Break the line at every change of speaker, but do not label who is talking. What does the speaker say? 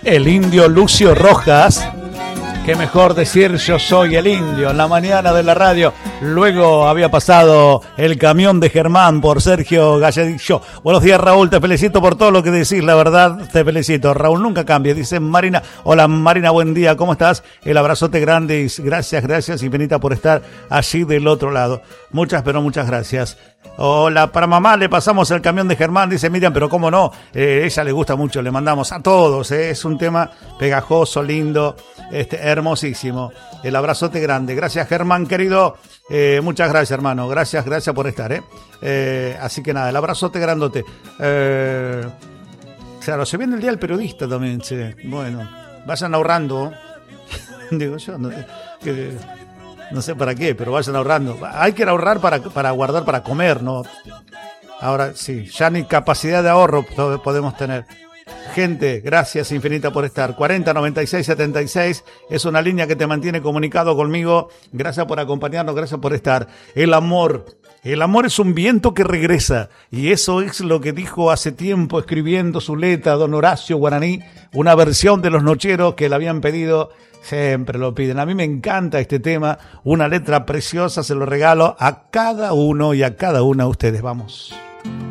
El indio Lucio Rojas. Qué mejor decir yo soy el indio en la mañana de la radio. Luego había pasado el camión de Germán por Sergio Galladillo. Buenos días, Raúl, te felicito por todo lo que decís, la verdad te felicito. Raúl, nunca cambia, dice Marina. Hola Marina, buen día, ¿cómo estás? El abrazote grande y gracias infinita por estar allí del otro lado. Muchas, pero muchas gracias. Hola, para mamá le pasamos el camión de Germán, dice Miriam, pero cómo no, ella le gusta mucho, le mandamos a todos, es un tema pegajoso, lindo, hermosísimo. El abrazote grande, gracias Germán querido, muchas gracias hermano, gracias por estar, así que nada, el abrazote grandote. Claro, se viene el día del periodista también, sí. Bueno, vayan ahorrando, digo yo, no sé para qué, pero vayan ahorrando. Hay que ahorrar para guardar para comer, ¿no? Ahora sí, ya ni capacidad de ahorro podemos tener. Gente, gracias infinita por estar. 40 96 76 es una línea que te mantiene comunicado conmigo. Gracias por acompañarnos, gracias por estar. El amor es un viento que regresa. Y eso es lo que dijo hace tiempo escribiendo su letra don Horacio Guaraní, una versión de Los Nocheros que le habían pedido. Siempre lo piden. A mí me encanta este tema. Una letra preciosa, se lo regalo a cada uno y a cada una de ustedes. Vamos.